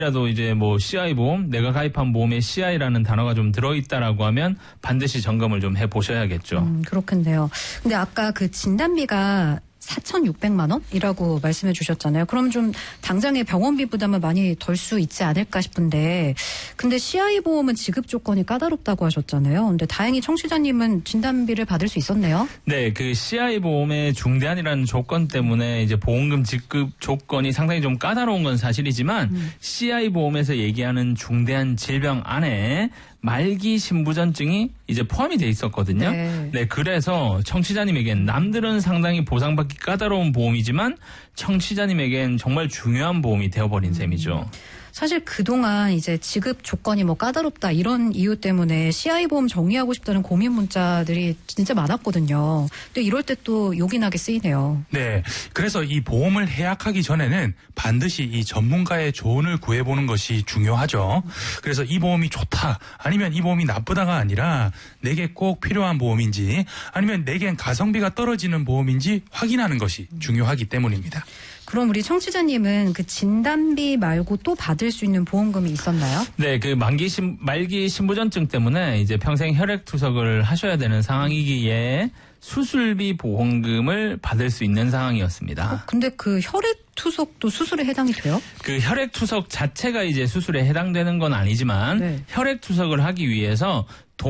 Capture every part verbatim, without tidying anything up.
라도 이제 뭐 씨아이 보험, 내가 가입한 보험에 씨아이라는 단어가 좀 들어있다라고 하면 반드시 점검을 좀 해보셔야겠죠. 음, 그렇겠네요. 근데 아까 그 진단비가 사천육백만 원이라고 말씀해 주셨잖아요. 그럼 좀 당장의 병원비 부담은 많이 덜 수 있지 않을까 싶은데, 근데 씨아이 보험은 지급 조건이 까다롭다고 하셨잖아요. 근데 다행히 청취자님은 진단비를 받을 수 있었네요. 네, 그 씨아이 보험의 중대한이라는 조건 때문에 이제 보험금 지급 조건이 상당히 좀 까다로운 건 사실이지만 음. 씨아이 보험에서 얘기하는 중대한 질병 안에 말기 신부전증이 이제 포함이 돼 있었거든요. 네. 네, 그래서 청취자님에겐 남들은 상당히 보상받기 까다로운 보험이지만 청취자님에겐 정말 중요한 보험이 되어버린 음. 셈이죠. 사실 그동안 이제 지급 조건이 뭐 까다롭다 이런 이유 때문에 씨아이 보험 정리하고 싶다는 고민 문자들이 진짜 많았거든요. 근데 이럴 때 또 요긴하게 쓰이네요. 네. 그래서 이 보험을 해약하기 전에는 반드시 이 전문가의 조언을 구해보는 것이 중요하죠. 그래서 이 보험이 좋다 아니면 이 보험이 나쁘다가 아니라 내게 꼭 필요한 보험인지 아니면 내겐 가성비가 떨어지는 보험인지 확인하는 것이 중요하기 때문입니다. 그럼 우리 청취자님은 그 진단비 말고 또 받을 수 있는 보험금이 있었나요? 네, 그 만기 신, 말기 신부전증 때문에 이제 평생 혈액 투석을 하셔야 되는 상황이기에 수술비 보험금을 받을 수 있는 상황이었습니다. 어, 근데 그 혈액 투석도 수술에 해당이 돼요? 그 혈액 투석 자체가 이제 수술에 해당되는 건 아니지만 네. 혈액 투석을 하기 위해서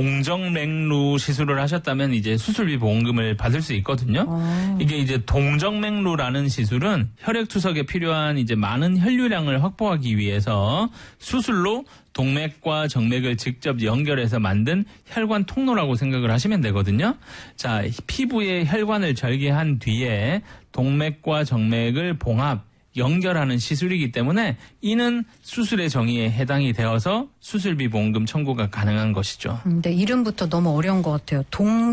동정맥루 시술을 하셨다면 이제 수술비 보험금을 받을 수 있거든요. 아. 이게 이제 동정맥루라는 시술은 혈액 투석에 필요한 이제 많은 혈류량을 확보하기 위해서 수술로 동맥과 정맥을 직접 연결해서 만든 혈관 통로라고 생각을 하시면 되거든요. 자, 피부에 혈관을 절개한 뒤에 동맥과 정맥을 봉합, 연결하는 시술이기 때문에 이는 수술의 정의에 해당이 되어서 수술비 보험금 청구가 가능한 것이죠. 근데 이름부터 너무 어려운 것 같아요.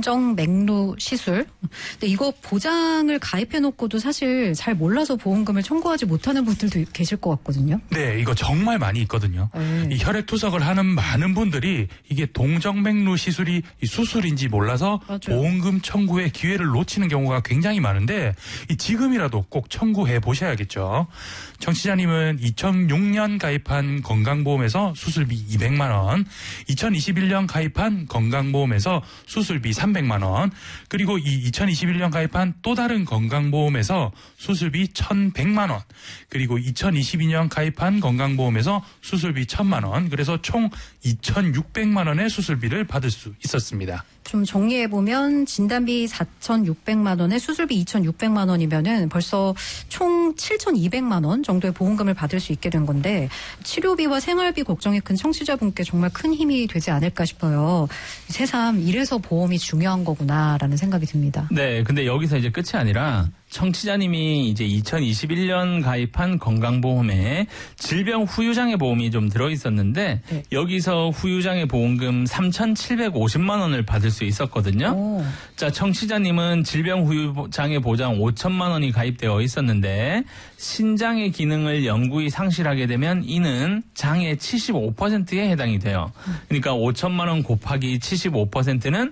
동정맥루 시술. 근데 이거 보장을 가입해놓고도 사실 잘 몰라서 보험금을 청구하지 못하는 분들도 계실 것 같거든요. 네, 이거 정말 많이 있거든요. 네. 이 혈액 투석을 하는 많은 분들이 이게 동정맥루 시술이 수술인지 몰라서 맞아요. 보험금 청구의 기회를 놓치는 경우가 굉장히 많은데 이 지금이라도 꼭 청구해 보셔야겠죠. 청취자님은 이천육 년 가입한 건강보험에서 수술비 이백만 원, 이천이십일 년 가입한 건강보험에서 수술비 삼백만 원, 그리고 이 이천이십일 년 가입한 또 다른 건강보험에서 수술비 천백만 원, 그리고 이천이십이 년 가입한 건강보험에서 수술비 천만 원, 그래서 총 이천육백만 원의 수술비를 받을 수 있었습니다. 좀 정리해보면 진단비 사천육백만 원에 수술비 이천육백만 원이면은 벌써 총 칠천이백만 원 정도의 보험금을 받을 수 있게 된 건데 치료비와 생활비 걱정이 큰 청취자분께 정말 큰 힘이 되지 않을까 싶어요. 새삼 이래서 보험이 중요한 거구나라는 생각이 듭니다. 네, 근데 여기서 이제 끝이 아니라 청취자님이 이제 이천이십일 년 가입한 건강보험에 질병 후유장애 보험이 좀 들어있었는데 네. 여기서 후유장애 보험금 삼천칠백오십만 원을 받을 수 있었거든요. 오. 자, 청취자님은 질병 후유장애 보장 오천만 원이 가입되어 있었는데 신장의 기능을 영구히 상실하게 되면 이는 장의 칠십오 퍼센트에 해당이 돼요. 그러니까 오천만 원 곱하기 칠십오 퍼센트는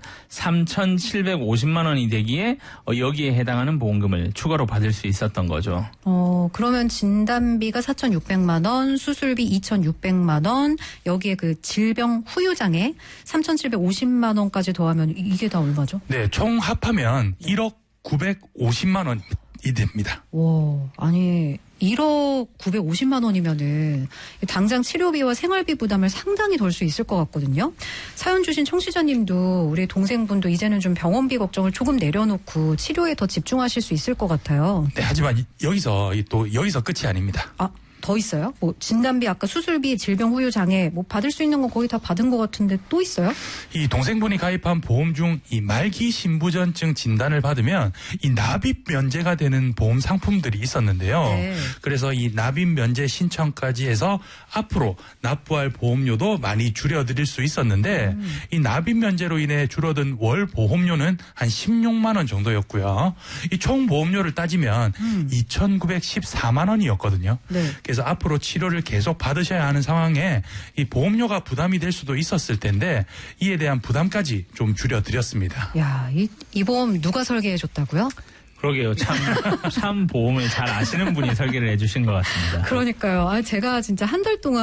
삼천칠백오십만 원이 되기에 여기에 해당하는 보험금을 추가로 받을 수 있었던 거죠. 어, 그러면 진단비가 사천육백만 원, 수술비 이천육백만 원, 여기에 그 질병 후유장애 삼천칠백오십만 원까지 더하면 이게 다 얼마죠? 네, 총 합하면 일억 구백오십만 원이 됩니다. 와, 아니 일억 구백오십만 원이면은 당장 치료비와 생활비 부담을 상당히 덜 수 있을 것 같거든요. 사연 주신 청취자님도 우리 동생분도 이제는 좀 병원비 걱정을 조금 내려놓고 치료에 더 집중하실 수 있을 것 같아요. 네, 하지만 여기서 또 여기서 끝이 아닙니다. 아, 더 있어요? 뭐 진단비, 아까 수술비, 질병 후유 장애 뭐 받을 수 있는 건 거의 다 받은 것 같은데 또 있어요? 이 동생분이 가입한 보험 중 이 말기 신부전증 진단을 받으면 이 납입 면제가 되는 보험 상품들이 있었는데요. 네. 그래서 이 납입 면제 신청까지 해서 앞으로 납부할 보험료도 많이 줄여드릴 수 있었는데 음. 이 납입 면제로 인해 줄어든 월 보험료는 한 십육만 원 정도였고요. 이 총 보험료를 따지면 음. 이천구백십사만 원이었거든요. 네. 그래서 앞으로 치료를 계속 받으셔야 하는 상황에 이 보험료가 부담이 될 수도 있었을 텐데 이에 대한 부담까지 좀 줄여드렸습니다. 야, 이, 이 보험 누가 설계해 줬다고요? 그러게요. 참, 참 보험을 잘 아시는 분이 설계를 해주신 것 같습니다. 그러니까요. 아, 제가 진짜 한 달 동안